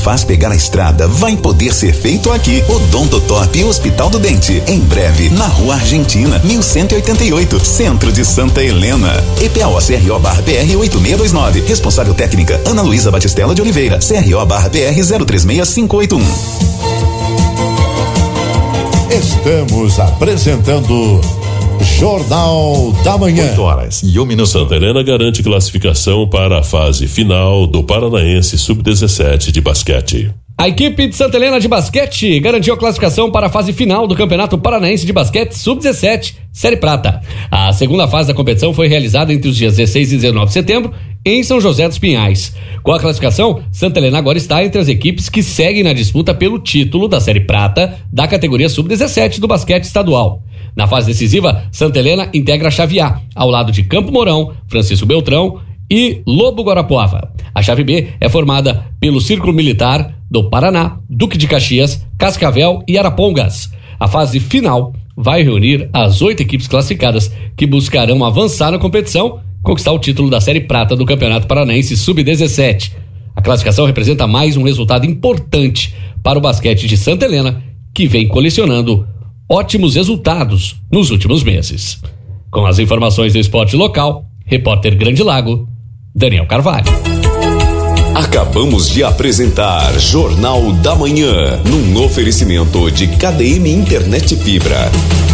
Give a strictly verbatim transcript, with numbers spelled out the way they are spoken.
faz pegar a estrada vai poder ser feito aqui. Odontotop Hospital do Dente. Em breve, na Rua Argentina, mil cento e oitenta e oito, Centro de Santa Helena. E P A O C R O barra P R oito seis dois nove. Responsável técnica, Ana Luísa Batistella de Oliveira. C R O barra P R zero três seis cinco oito um. Estamos apresentando Jornal da Manhã. oito horas e um minuto. Santa Helena garante classificação para a fase final do Paranaense sub dezessete de basquete. A equipe de Santa Helena de basquete garantiu a classificação para a fase final do Campeonato Paranaense de Basquete sub dezessete, Série Prata. A segunda fase da competição foi realizada entre os dias dezesseis e dezenove de setembro em São José dos Pinhais. Com a classificação, Santa Helena agora está entre as equipes que seguem na disputa pelo título da Série Prata da categoria sub dezessete do basquete estadual. Na fase decisiva, Santa Helena integra a chave A, ao lado de Campo Mourão, Francisco Beltrão e Lobo Guarapuava. A chave B é formada pelo Círculo Militar do Paraná, Duque de Caxias, Cascavel e Arapongas. A fase final vai reunir as oito equipes classificadas que buscarão avançar na competição e conquistar o título da Série Prata do Campeonato Paranaense sub dezessete. A classificação representa mais um resultado importante para o basquete de Santa Helena, que vem colecionando ótimos resultados nos últimos meses. Com as informações do esporte local, repórter Grande Lago, Daniel Carvalho. Acabamos de apresentar Jornal da Manhã, num oferecimento de K D M Internet Fibra.